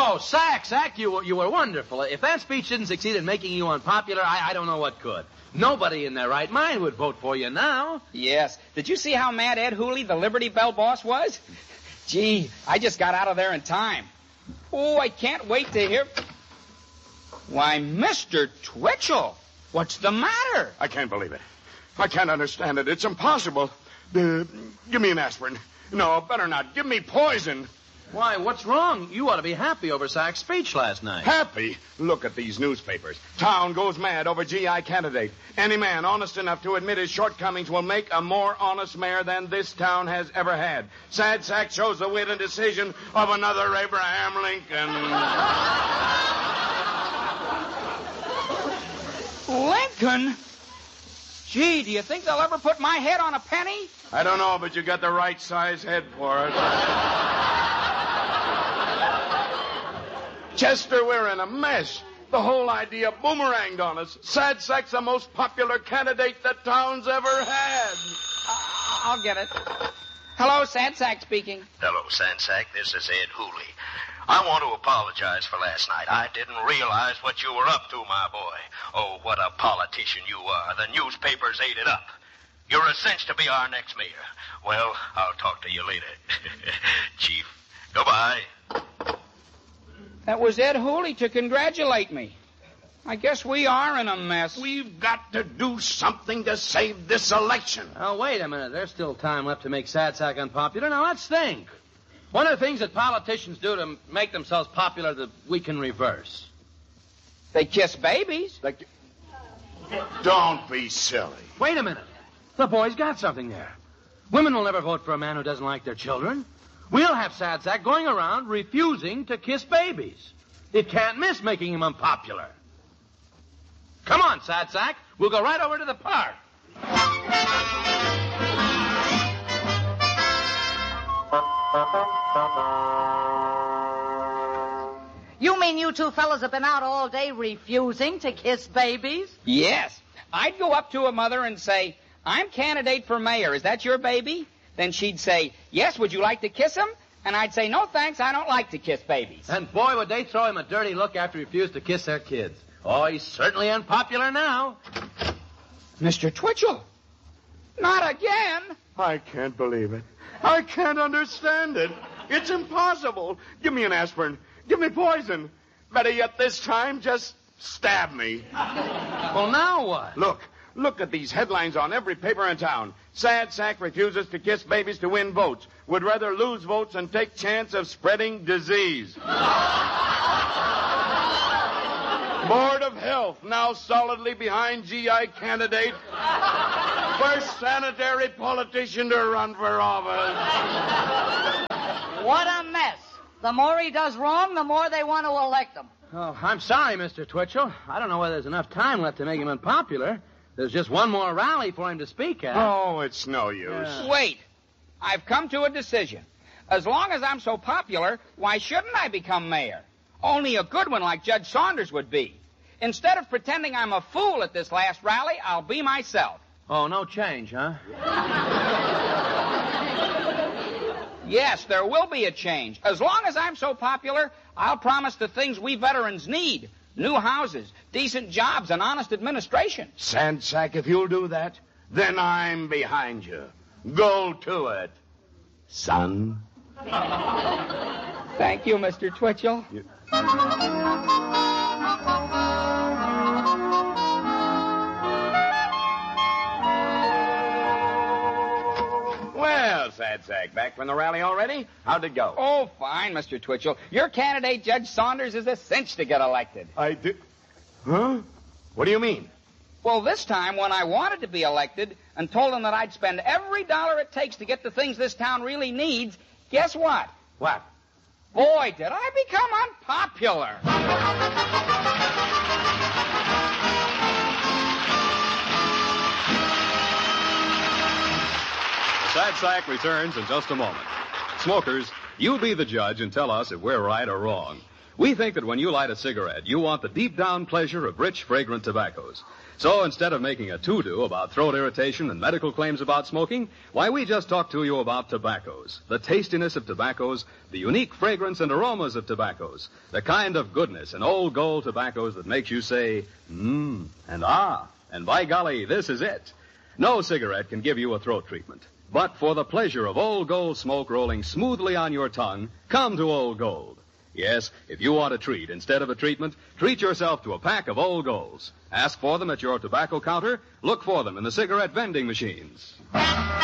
Oh, Sack, you were wonderful. If that speech didn't succeed in making you unpopular, I don't know what could. Nobody in their right mind would vote for you now. Yes. Did you see how mad Ed Hooley, the Liberty Bell boss, was? Gee, I just got out of there in time. Oh, I can't wait to hear... Why, Mr. Twitchell, what's the matter? I can't believe it. I can't understand it. It's impossible. Give me an aspirin. No, better not. Give me poison. Why, what's wrong? You ought to be happy over Sack's speech last night. Happy? Look at these newspapers. Town goes mad over GI candidate. Any man honest enough to admit his shortcomings will make a more honest mayor than this town has ever had. Sad Sack shows the wit and decision of another Abraham Lincoln. Lincoln? Gee, do you think they'll ever put my head on a penny? I don't know, but you got the right size head for it. Chester, we're in a mess. The whole idea boomeranged on us. Sad Sack's the most popular candidate the town's ever had. I'll get it. Hello, Sad Sack speaking. Hello, Sad Sack. This is Ed Hooley. I want to apologize for last night. I didn't realize what you were up to, my boy. Oh, what a politician you are. The newspapers ate it up. You're a cinch to be our next mayor. Well, I'll talk to you later. Chief, goodbye. That was Ed Hooley to congratulate me. I guess we are in a mess. We've got to do something to save this election. Oh, wait a minute. There's still time left to make Sad Sack unpopular. Now, let's think. One of the things that politicians do to make themselves popular that we can reverse. They kiss babies. Don't be silly. Wait a minute. The boy's got something there. Women will never vote for a man who doesn't like their children. We'll have Sad Sack going around refusing to kiss babies. It can't miss making him unpopular. Come on, Sad Sack. We'll go right over to the park. You mean you two fellas have been out all day refusing to kiss babies? Yes. I'd go up to a mother and say, I'm candidate for mayor. Is that your baby? Then she'd say, yes, would you like to kiss him? And I'd say, no, thanks, I don't like to kiss babies. And boy, would they throw him a dirty look after he refused to kiss their kids. Oh, he's certainly unpopular now. Mr. Twitchell. Not again. I can't believe it. I can't understand it. It's impossible. Give me an aspirin. Give me poison. Better yet this time, just stab me. Well, now what? Look at these headlines on every paper in town. Sad Sack refuses to kiss babies to win votes. Would rather lose votes and take chance of spreading disease. Board of Health now solidly behind GI candidate. First sanitary politician to run for office. What a mess. The more he does wrong, the more they want to elect him. Oh, I'm sorry, Mr. Twitchell. I don't know whether there's enough time left to make him unpopular. There's just one more rally for him to speak at. Oh, it's no use. Yeah. Wait. I've come to a decision. As long as I'm so popular, why shouldn't I become mayor? Only a good one like Judge Saunders would be. Instead of pretending I'm a fool at this last rally, I'll be myself. Oh, no change, huh? Yes, there will be a change. As long as I'm so popular, I'll promise the things we veterans need. New houses, decent jobs, and honest administration. Sad Sack, if you'll do that, then I'm behind you. Go to it, son. Thank you, Mr. Twitchell. Well, Sad Sack, back from the rally already? How'd it go? Oh, fine, Mr. Twitchell. Your candidate, Judge Saunders, is a cinch to get elected. I did... Huh? What do you mean? Well, this time, when I wanted to be elected and told him that I'd spend every dollar it takes to get the things this town really needs, guess what? What? Boy, did I become unpopular. Sad Sack returns in just a moment. Smokers, you be the judge and tell us if we're right or wrong. We think that when you light a cigarette, you want the deep-down pleasure of rich, fragrant tobaccos. So instead of making a to-do about throat irritation and medical claims about smoking, why, we just talk to you about tobaccos, the tastiness of tobaccos, the unique fragrance and aromas of tobaccos, the kind of goodness in Old Gold tobaccos that makes you say, and ah, and by golly, this is it. No cigarette can give you a throat treatment. But for the pleasure of Old Gold smoke rolling smoothly on your tongue, come to Old Gold. Yes, if you want a treat instead of a treatment, treat yourself to a pack of Old Golds. Ask for them at your tobacco counter. Look for them in the cigarette vending machines.